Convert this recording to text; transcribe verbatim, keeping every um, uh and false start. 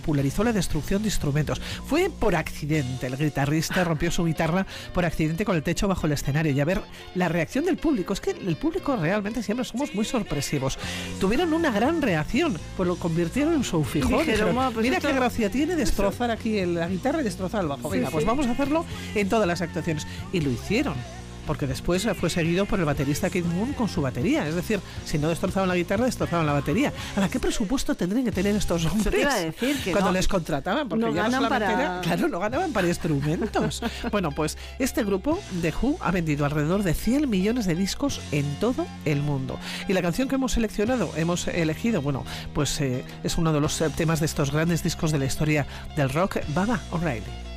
popularizó la destrucción de instrumentos. Fue por accidente, el guitarrista rompió su guitarra por accidente con el techo bajo el escenario, y a ver la reacción del público, es que el público realmente siempre somos muy sorpresivos. Tuvieron una gran reacción, pues lo convirtieron en su fijón. Dijeron, Dijeron, pues mira esto... qué gracia tiene destrozar aquí el, la guitarra y destrozar el bajo. Venga, sí, pues sí. vamos a hacerlo en todas las actuaciones. Y lo hicieron, porque después fue seguido por el baterista Keith Moon con su batería. Es decir, si no destrozaban la guitarra, destrozaban la batería. ¿A qué presupuesto tendrían que tener estos hombres? Te iba a decir que cuando no, les contrataban? Porque no ya ganan no solamente para... era, claro, no ganaban para instrumentos. Bueno, pues este grupo de Who ha vendido alrededor de cien millones de discos en todo el mundo. Y la canción que hemos seleccionado, hemos elegido, bueno, pues eh, es uno de los temas de estos grandes discos de la historia del rock, Baba O'Reilly.